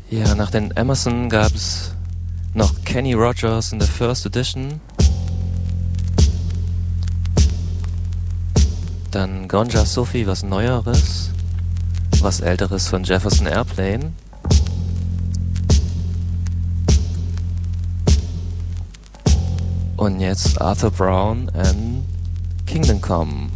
Ja, nach den Emerson gab es noch Kenny Rogers in der First Edition. Dann Gonja Sufi, was Neueres. Was Älteres von Jefferson Airplane. Und jetzt Arthur Brown and Kingdom Come.